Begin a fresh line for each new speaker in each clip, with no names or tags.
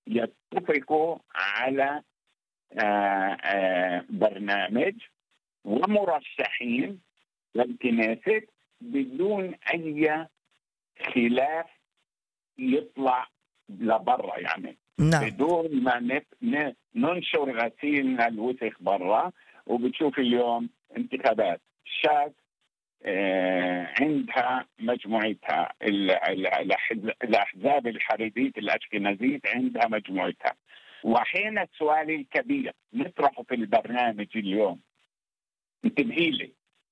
يتفقوا على برنامج ومرشحين للكنيسة بدون أي خلاف يطلع لبرا، يعني
نعم.
بدون ما ننشر غسيلنا الوسخ برا. وبتشوف اليوم انتخابات شاذ عندها مجموعتها، الأحزاب الحريدية الأشكنازية عندها مجموعتها. وحين السؤال الكبير نطرحه في البرنامج اليوم، انتبهي لي،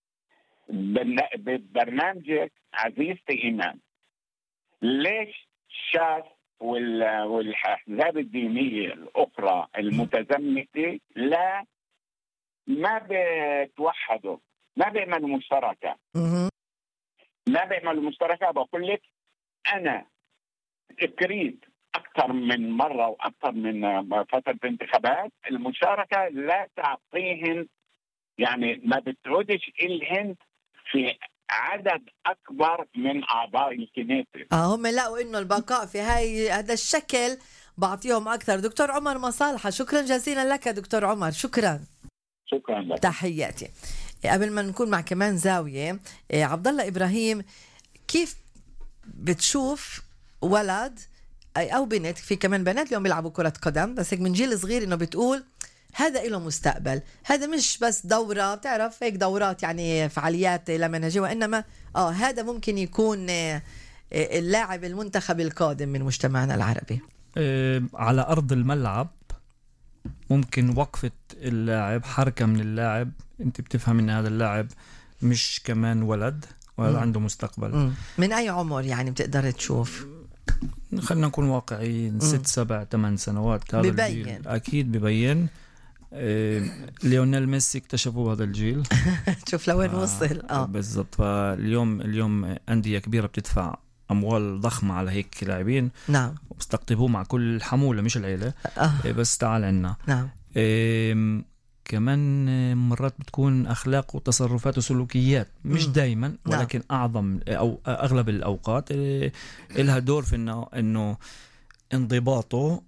ببرنامجك عزيزتي إيمان، ليش شاذ والأحزاب الدينية الأخرى المتزمتة ما بتوحدوا، ما بيعملوا مشتركة؟ ما بيعملوا مشتركة. بقول لك أنا كريت أكثر من مرة وأكثر من فترة انتخابات، المشاركة لا تعطيهن، يعني ما بتعودش إلهن في عدد أكبر من أعضاء الكنيسة.
هم لقوا إنه البقاء في هذا الشكل بعطيهم أكثر. دكتور عمر مصالحة، شكرا جزيلا لك دكتور عمر. شكرا
لك.
تحياتي. قبل ما نكون مع كمان زاوية، عبد الله إبراهيم، كيف بتشوف ولد أو بنت، في كمان بنات اليوم بيلعبوا كرة قدم بس هيك من جيل صغير، إنه بتقول هذا إله مستقبل، هذا مش بس دورة، بتعرف هيك دورات يعني فعاليات لا منهجية، وإنما هذا ممكن يكون اللاعب المنتخب القادم من مجتمعنا العربي.
على أرض الملعب ممكن وقفة اللاعب، حركة من اللاعب، انت بتفهم ان هذا اللاعب مش كمان ولد وهذا عنده مستقبل.
من أي عمر يعني بتقدر تشوف؟
خلينا نكون واقعيين، 6 7 8 سنوات هذا الجيل أكيد ببين. ليونيل ميسي اكتشفوا هذا الجيل.
شوف لوين وصل.
بالضبط. فاليوم أندية كبيرة بتدفع أموال ضخمة على هيك لاعبين.
نعم.
وبستقطبوه مع كل حمولة، مش العيلة. بس تعال عنا.
نعم.
كمان مرات بتكون أخلاق وتصرفات وسلوكيات، مش دايما ولكن أعظم أو أغلب الأوقات إلها دور في إنه انضباطه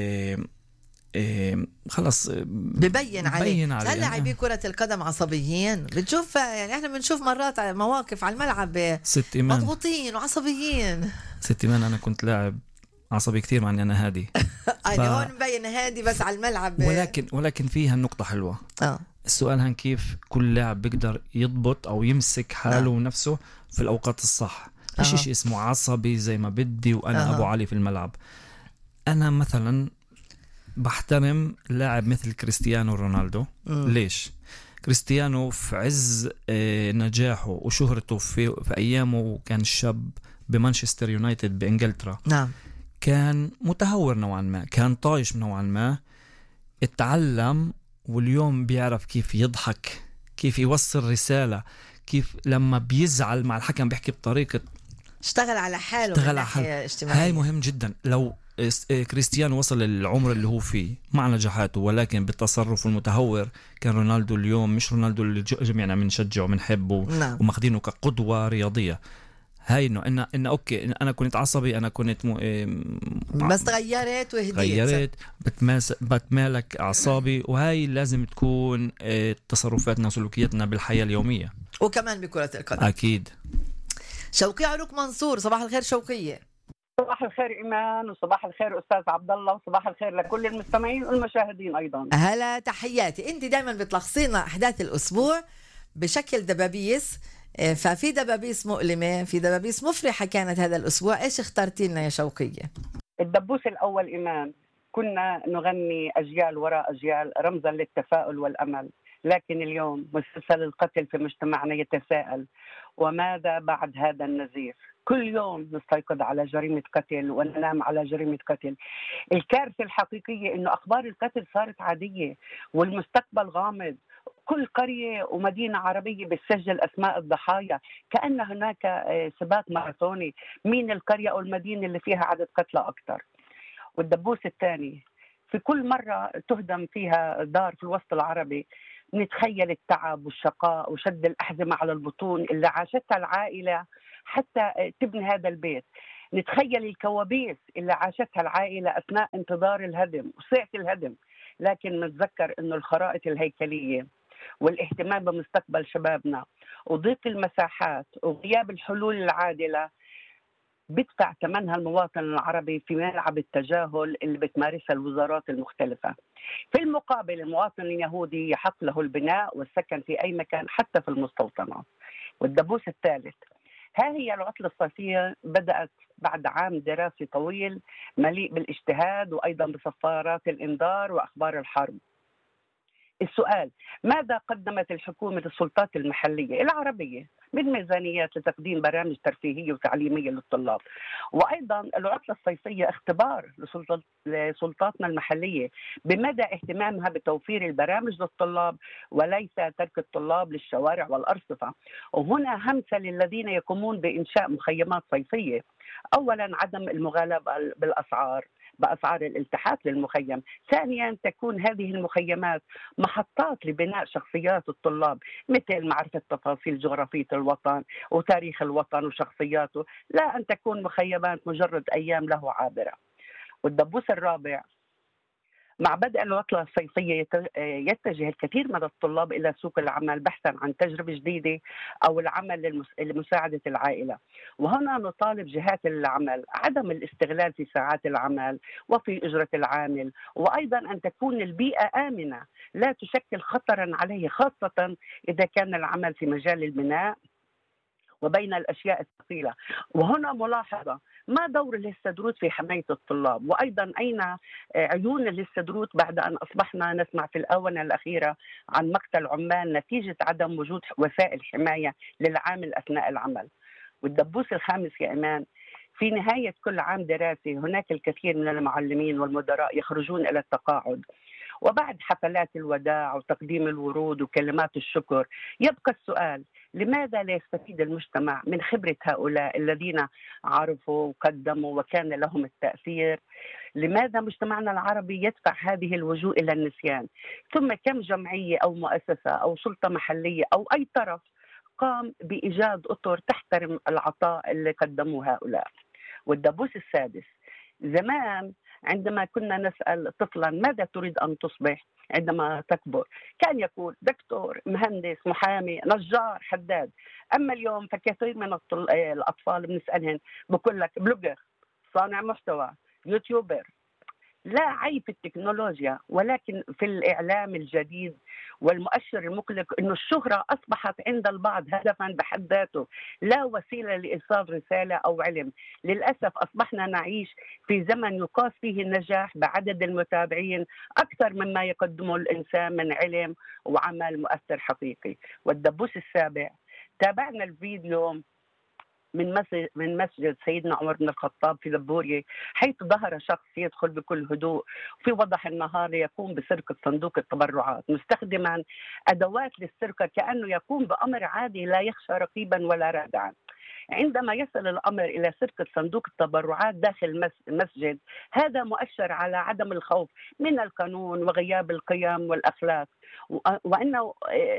خلص
ببين عليه.
هل
لاعبي كرة القدم عصبيين؟ بتشوف يعني احنا بنشوف مرات مواقف على الملعب مضغوطين وعصبيين.
ست إيمان أنا كنت لاعب عصبي كتير مع أني أنا هادي.
هون مبين هادي بس على الملعب.
ولكن فيها النقطة حلوة. السؤال هن كيف كل لاعب بيقدر يضبط أو يمسك حاله ونفسه في الأوقات الصح. مش شيء اسمه عصبي زي ما بدي وأنا أبو علي في الملعب. أنا مثلا بحترم لاعب مثل كريستيانو رونالدو. ليش؟ كريستيانو في عز نجاحه وشهرته في أيامه كان شاب بمانشستر يونايتد بإنجلترا.
نعم.
كان متهور نوعا ما، كان طايش نوعا ما، اتعلم واليوم بيعرف كيف يضحك، كيف يوصل رسالة، كيف لما بيزعل مع الحكم بيحكي بطريقة،
اشتغل على حاله.
هاي مهم جدا. لو كريستيانو وصل للعمر اللي هو فيه مع نجاحاته ولكن بالتصرف المتهور، كان رونالدو اليوم مش رونالدو اللي جميعنا بنشجعه وبنحبه.
نعم.
وماخدينه كقدوة رياضية. هاي إنه أوكي أنا كنت عصبي، أنا كنت
بس غيرت وهديت،
غيرت بتمالك أعصابي. وهاي لازم تكون تصرفاتنا وسلوكياتنا بالحياة اليومية
وكمان بكرة القدم
أكيد.
شوقية عروق منصور، صباح الخير شوقية.
صباح الخير إيمان، وصباح الخير أستاذ عبد الله، وصباح الخير لكل المستمعين والمشاهدين أيضا.
هلا تحياتي. أنت دايما بتلخصينا أحداث الأسبوع بشكل دبابيس، ففي دبابيس مؤلمة، في دبابيس مفرحة كانت هذا الأسبوع. إيش اخترتي لنا يا شوقية؟
الدبوس الأول إيمان، كنا نغني أجيال وراء أجيال رمزا للتفاؤل والأمل، لكن اليوم مسلسل القتل في مجتمعنا يتساءل: وماذا بعد هذا النزيف؟ كل يوم نستيقظ على جريمة قتل وننام على جريمة قتل. الكارثة الحقيقية إنه أخبار القتل صارت عادية والمستقبل غامض. كل قرية ومدينة عربية بتسجل أسماء الضحايا كأن هناك سباق ماراثوني، مين القرية أو المدينة اللي فيها عدد قتلى أكثر. والدبوس الثاني، في كل مرة تهدم فيها دار في الوسط العربي نتخيل التعب والشقاء وشد الأحزمة على البطون اللي عاشتها العائلة حتى تبني هذا البيت. نتخيل الكوابيس اللي عاشتها العائلة أثناء انتظار الهدم وساعة الهدم، لكن نتذكر أنه الخرائط الهيكلية والاهتمام بمستقبل شبابنا وضيق المساحات وغياب الحلول العادلة بيدفع ثمنها المواطن العربي في ملعب التجاهل اللي بتمارسها الوزارات المختلفة. في المقابل المواطن اليهودي يحق له البناء والسكن في أي مكان حتى في المستوطنات. والدبوس الثالث، ها هي العطلة الصيفية بدأت بعد عام دراسي طويل مليء بالاجتهاد وأيضا بصفارات الإنذار وأخبار الحرب. السؤال: ماذا قدمت الحكومة للسلطات المحلية العربية من ميزانيات لتقديم برامج ترفيهية وتعليمية للطلاب؟ وأيضا العطلة الصيفية اختبار لسلطاتنا المحلية بمدى اهتمامها بتوفير البرامج للطلاب وليس ترك الطلاب للشوارع والأرصفة. وهنا همسة للذين يقومون بإنشاء مخيمات صيفية. أولا عدم المغالاة بأسعار الالتحاق للمخيم. ثانيا تكون هذه المخيمات محطات لبناء شخصيات الطلاب، مثل معرفة تفاصيل جغرافية الوطن وتاريخ الوطن وشخصياته، لا أن تكون مخيمات مجرد أيام له عابرة. والدبوس الرابع، مع بدء العطلة الصيفية يتجه الكثير من الطلاب إلى سوق العمل بحثا عن تجربة جديدة أو العمل لمساعدة العائلة. وهنا نطالب جهات العمل عدم الاستغلال في ساعات العمل وفي أجرة العامل، وأيضا أن تكون البيئة آمنة لا تشكل خطرا عليه، خاصة إذا كان العمل في مجال البناء وبين الأشياء الثقيلة. وهنا ملاحظة: ما دور الهستدروت في حماية الطلاب؟ وأيضا أين عيون الهستدروت بعد أن أصبحنا نسمع في الآونة الأخيرة عن مقتل عمال نتيجة عدم وجود وسائل حماية للعامل أثناء العمل؟ والدبوس الخامس يا إيمان، في نهاية كل عام دراسي هناك الكثير من المعلمين والمدراء يخرجون إلى التقاعد، وبعد حفلات الوداع وتقديم الورود وكلمات الشكر يبقى السؤال: لماذا لا يستفيد المجتمع من خبرة هؤلاء الذين عرفوا وقدموا وكان لهم التأثير؟ لماذا مجتمعنا العربي يدفع هذه الوجوه إلى النسيان؟ ثم كم جمعية أو مؤسسة أو سلطة محلية أو أي طرف قام بإيجاد أطر تحترم العطاء اللي قدموه هؤلاء؟ والدبوس السادس، زمان عندما كنا نسأل طفلا ماذا تريد أن تصبح عندما تكبر، كان يقول دكتور، مهندس، محامي، نجار، حداد. أما اليوم فكثير من الأطفال بنسألهم بقول لك بلوجر، صانع محتوى، يوتيوبر. لا عيب في التكنولوجيا، ولكن في الإعلام الجديد والمؤشر المقلق أن الشهرة أصبحت عند البعض هدفا بحد ذاته، لا وسيلة لإيصال رسالة أو علم. للأسف أصبحنا نعيش في زمن يقاس فيه النجاح بعدد المتابعين أكثر مما يقدمه الإنسان من علم وعمل مؤثر حقيقي. والدبوس السابع، تابعنا الفيديو من مسجد سيدنا عمر بن الخطاب في دبورية، حيث ظهر شخص يدخل بكل هدوء في وضح النهار يقوم بسرقة صندوق التبرعات مستخدما أدوات للسرقة كأنه يقوم بأمر عادي لا يخشى رقيبا ولا رادعا. عندما يصل الأمر إلى سرقة صندوق التبرعات داخل المسجد، هذا مؤشر على عدم الخوف من القانون وغياب القيم والأخلاق، وأنه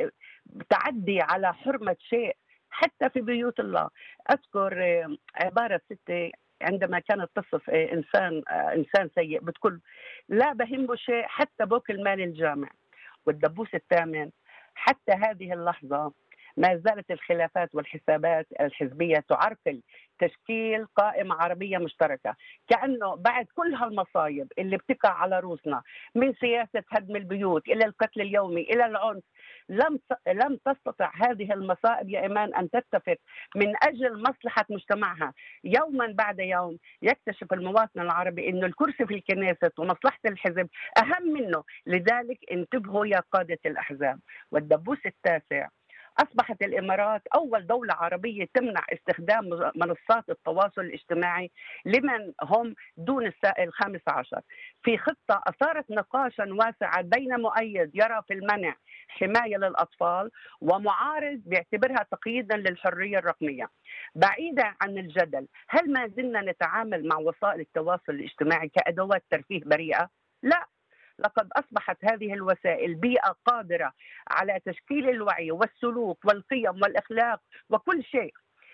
تعدي على حرمة شيء حتى في بيوت الله. أذكر عبارة ستي عندما كانت تصف إنسان سيء بتقول لا بهمه شيء حتى بوك المال الجامع. والدبوس الثامن، حتى هذه اللحظة ما زالت الخلافات والحسابات الحزبية تعرقل تشكيل قائمة عربية مشتركة، كأنه بعد كل هالمصايب اللي بتقع على روسنا من سياسة هدم البيوت إلى القتل اليومي إلى العنف، لم تستطع هذه المصائب يا إيمان أن تتفق من أجل مصلحة مجتمعها. يوما بعد يوم يكتشف المواطن العربي أن الكرسي في الكنيسة ومصلحة الحزب أهم منه. لذلك انتبهوا يا قادة الأحزاب. والدبوس التاسع، أصبحت الإمارات أول دولة عربية تمنع استخدام منصات التواصل الاجتماعي لمن هم دون الخامس عشر، في خطة أثارت نقاشا واسعا بين مؤيد يرى في المنع حماية للأطفال ومعارض بيعتبرها تقييدا للحرية الرقمية. بعيدا عن الجدل، هل ما زلنا نتعامل مع وسائل التواصل الاجتماعي كأدوات ترفيه بريئة؟ لا، لقد أصبحت هذه الوسائل بيئة قادرة على تشكيل الوعي والسلوك والقيم والأخلاق وكل شيء.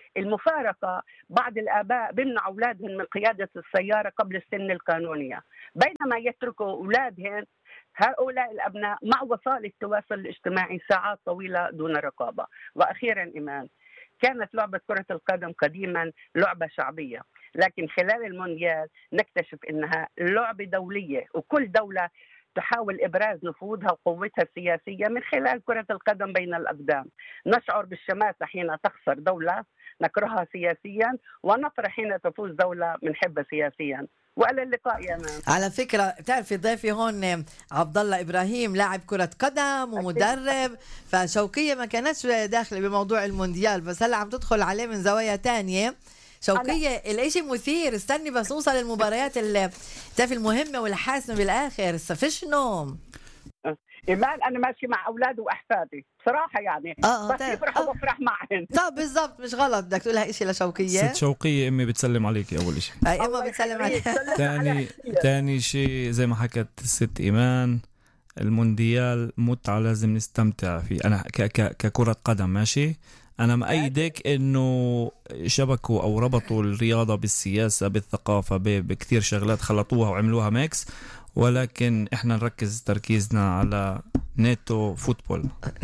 المفارقة، بعض الآباء بيمنعوا أولادهم من قيادة السيارة قبل السن القانونية، بينما يتركوا أولادهم هؤلاء الأبناء مع وسائل التواصل الاجتماعي ساعات طويلة دون رقابة. وأخيرا إيمان، كانت لعبة كرة القدم قديما لعبة شعبية، لكن خلال المونديال نكتشف أنها لعبة دولية، وكل دولة تحاول إبراز نفوذها وقوتها السياسية من خلال كرة القدم بين الأقدام. نشعر بالشماتة حين تخسر دولة نكرهها سياسيا، ونفرح حين تفوز دولة بنحبها سياسيا. وعلى اللقاء يا مان.
على فكرة بتعرفي ضيفي هون عبد الله إبراهيم لاعب كرة قدم ومدرب، فشوقية ما كانتش داخلة بموضوع المونديال، بس هلا عم تدخل عليه من زوايا تانية. شوقية الاشي مثير، استني بس نوصل للمباريات المهمة والحاسمة بالآخر، فيش نوم.
إيمان أنا ماشي مع أولادي وأحفادي بصراحة، يعني بس يفرحوا بفرح معهم.
طب بالضبط، مش غلط بدك تقولها إشي لشوقية.
ست شوقية أمي بتسلم عليكي أول إشي.
أمي بتسلم عليك.
تاني شيء زي ما حكت الست إيمان، المونديال متعة لازم نستمتع فيه. أنا ككرة قدم ماشي، أنا مأيدك إنه شبكوا أو ربطوا الرياضة بالسياسة بالثقافة بكثير شغلات، خلطوها وعملوها ميكس، ولكن إحنا نركز تركيزنا على نيتو فوتبول.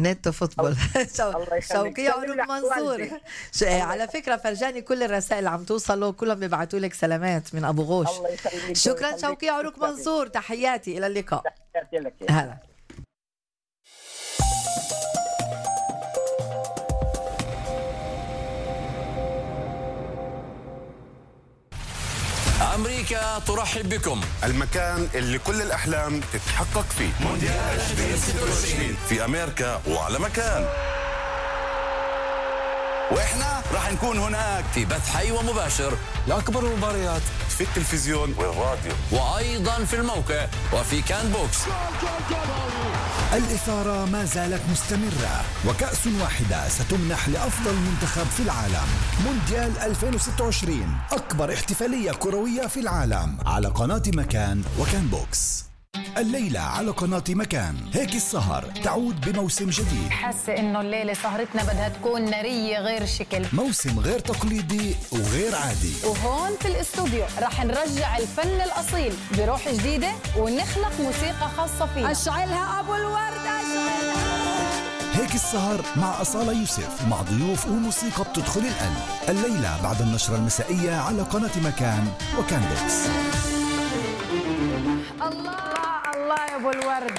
شوقية عروق منصور. على فكرة فرجاني كل الرسائل عم توصلوا، كلهم بيبعتوا لك سلامات من أبو غوش. شكرا شوقية عروق منصور، تحياتي، إلى اللقاء. هلا.
أمريكا ترحب بكم،
المكان اللي كل الأحلام تتحقق فيه.
مونديال 2026
في أمريكا وعلى مكان،
وإحنا راح نكون هناك في بث حي ومباشر لأكبر المباريات
في التلفزيون والراديو،
وأيضا في الموقع وفي كان بوكس.
الإثارة ما زالت مستمرة، وكأس واحدة ستمنح لأفضل منتخب في العالم. مونديال 2026 أكبر احتفالية كروية في العالم على قناة مكان وكان بوكس. الليلة على قناة مكان هيك السهر تعود بموسم جديد.
حاسة إنه الليلة سهرتنا بدها تكون نارية غير شكل،
موسم غير تقليدي وغير عادي.
وهون في الاستوديو رح نرجع الفن الأصيل بروح جديدة ونخلق موسيقى خاصة فينا. أشعلها أبو الورد، أشعلها.
هيك السهر مع أصالة يوسف، مع ضيوف وموسيقى بتدخل القلب. الليلة بعد النشرة المسائية على قناة مكان وكان بوكس.
الله الله يا أبو الورد.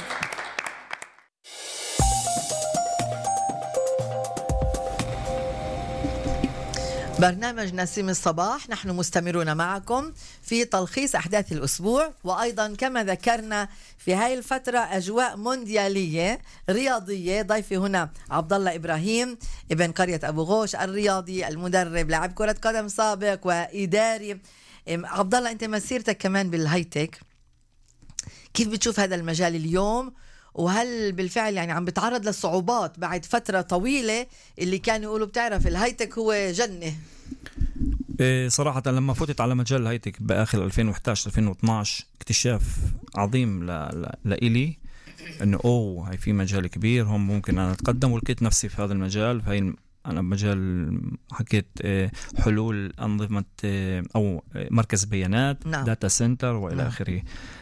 برنامج نسيم الصباح، نحن مستمرون معكم في تلخيص أحداث الأسبوع، وأيضا كما ذكرنا في هاي الفترة أجواء مونديالية رياضية. ضيفي هنا عبد الله إبراهيم ابن قرية أبو غوش، الرياضي المدرب، لاعب كرة قدم سابق وإداري. عبد الله، أنت مسيرتك كمان بالهايتك، كيف بتشوف هذا المجال اليوم؟ وهل بالفعل يعني عم بتعرض للصعوبات بعد فترة طويلة اللي كانوا يقولوا بتعرف الهايتك هو جنة؟
صراحة لما فتت على مجال الهايتك بآخر 2011-2012 اكتشاف عظيم لإلي انه هاي في مجال كبير، هم ممكن انا اتقدم، ولقيت نفسي في هذا المجال. فهي انا بمجال حكيت حلول انظمة او مركز بيانات، داتا سنتر والى اخره.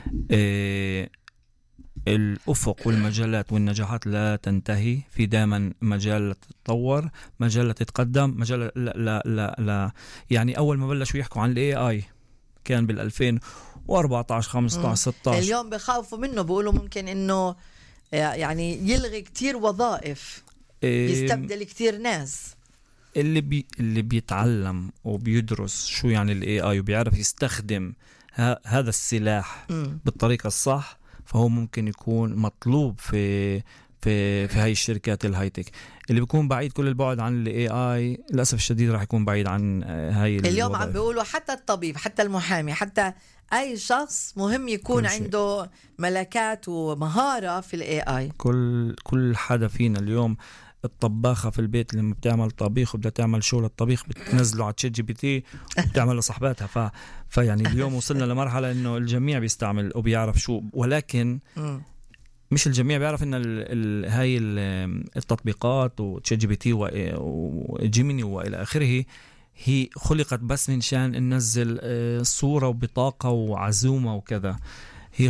الأفق والمجالات والنجاحات لا تنتهي، في دائما مجال تتطور، مجال تتقدم، مجال لا يعني أول ما بلشوا يحكوا عن ال AI كان بال 2014 15 16.
اليوم بخافوا منه، بيقولوا ممكن إنه يعني يلغي كتير وظائف، يستبدل كتير ناس.
اللي بيتعلم وبيدرس شو يعني ال AI وبيعرف يستخدم هذا السلاح بالطريقة الصح، فهو ممكن يكون مطلوب في هاي الشركات الهايتك. اللي بيكون بعيد كل البعد عن ال AI للأسف الشديد راح يكون بعيد عن هاي
اليوم عم بيقولوا حتى الطبيب، حتى المحامي، حتى أي شخص مهم يكون عنده ملكات ومهارة في ال AI.
كل حدا فينا اليوم، الطباخة في البيت لما بتعمل طبيخ وبدها تعمل شغل الطبيخ بتنزله على ChatGPT وبتعمل لصحباتها. فيعني اليوم وصلنا لمرحلة انه الجميع بيستعمل وبيعرف شو، ولكن مش الجميع بيعرف ان هاي التطبيقات و ChatGPT وجيميني والى اخره هي خلقت بس من شان ننزل صورة وبطاقة وعزومة وكذا.